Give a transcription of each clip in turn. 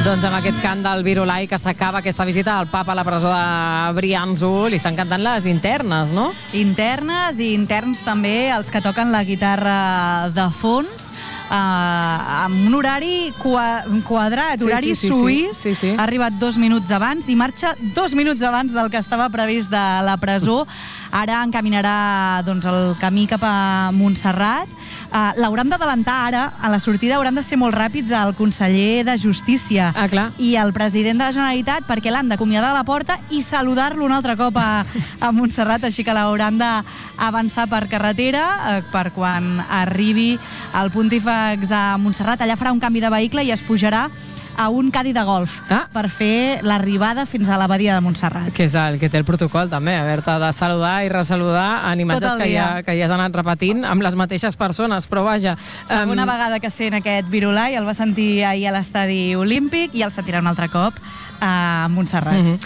Doncs amb aquest cant del Virolai que s'acaba aquesta visita al papa a la presó de Brianço, li estan cantant les internes, no? Internes i interns també els que toquen la guitarra de fons, amb un horari quadrat, horari suís. Ha arribat 2 minuts abans i marxa 2 minuts abans del que estava previst de la presó. Ara encaminarà el camí cap a Montserrat. L'hauran d'adelantar ara, a la sortida hauran de ser molt ràpids el conseller de Justícia i el president de la Generalitat, perquè l'han d'acomiadar a la porta i saludar-lo un altre cop a Montserrat, així que l'hauran d'avançar per carretera per quan arribi el pontífex a Montserrat. Allà farà un canvi de vehicle i es pujarà a un cadi de golf per fer l'arribada fins a l'abadia de Montserrat. Que és el que té el protocol també, haver-te de saludar i resaludar en imatges que ja has anat repetint amb les mateixes persones, però vaja. Segona vegada que sent aquest Virolai, el va sentir ahir a l'estadi olímpic i el sentirà un altre cop a Montserrat.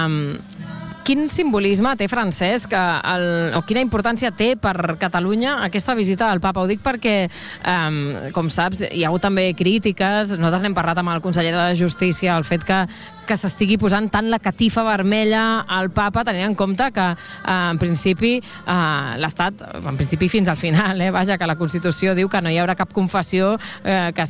Quin simbolisme té, Francesc, o quina importància té per Catalunya aquesta visita al papa? Ho dic perquè, com saps, hi ha hagut també crítiques, nosaltres n'hem parlat amb el conseller de Justícia, el fet que s'estigui posant tant la catifa vermella al papa, tenint en compte que, en principi, l'Estat, en principi fins al final, vaja, que la Constitució diu que no hi haurà cap confessió que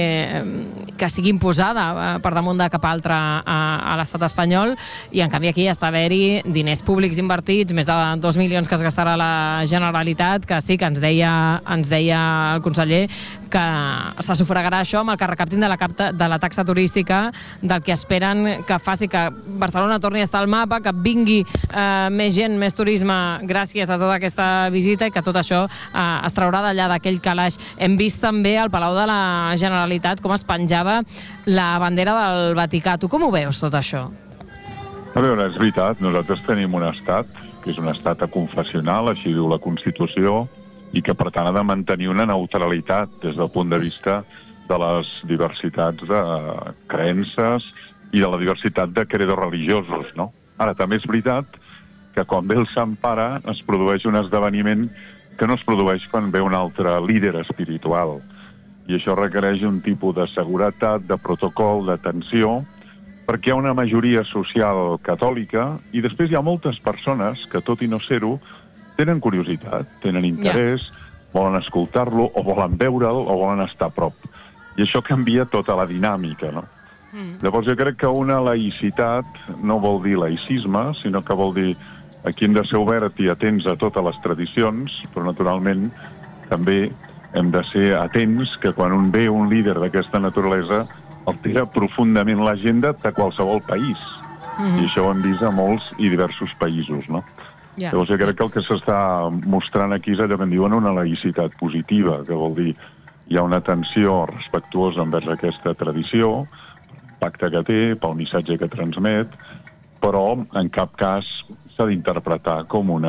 sigui imposada per damunt de cap altre a l'Estat espanyol, i en canvi aquí està haver-hi diners públics invertits, més de 2 milions que es gastarà la Generalitat, que sí, que ens deia el conseller que se sufragarà això amb el que recaptin de la taxa turística, del que esperen que faci que Barcelona torni a estar al mapa, que vingui més gent, més turisme gràcies a tota aquesta visita, i que tot això es traurà d'allà d'aquell calaix. Hem vist també al Palau de la Generalitat com es penjava la bandera del Vaticà. Tu com ho veus, tot això? A veure, és veritat, nosaltres tenim un estat, que és un estat aconfessional, així diu la Constitució, i que per tant ha de mantenir una neutralitat des del punt de vista de les diversitats de creences i de la diversitat de credos religiosos, no? Ara, també és veritat que quan ve el Sant Pare es produeix un esdeveniment que no es produeix quan ve un altre líder espiritual. I això requereix un tipus de seguretat, de protocol, d'atenció, perquè hi ha una majoria social catòlica i després hi ha moltes persones que, tot i no ser-ho, tenen curiositat, tenen interès, volen escoltar-lo, o volen veure'l, o volen estar a prop. I això canvia tota la dinàmica, no? Llavors jo crec que una laïcitat no vol dir laïcisme, sinó que vol dir aquí hem de ser obert i atents a totes les tradicions, però naturalment també hem de ser atents que quan ve un líder d'aquesta naturalesa altera profundament l'agenda de qualsevol país. I això ho hem vist a molts i diversos països, no? Llavors jo crec que el que s'està mostrant aquí és allò que en diuen una laïcitat positiva, que vol dir hi ha una atenció respectuosa envers aquesta tradició, l'impacte que té, pel missatge que transmet, però en cap cas s'ha d'interpretar com una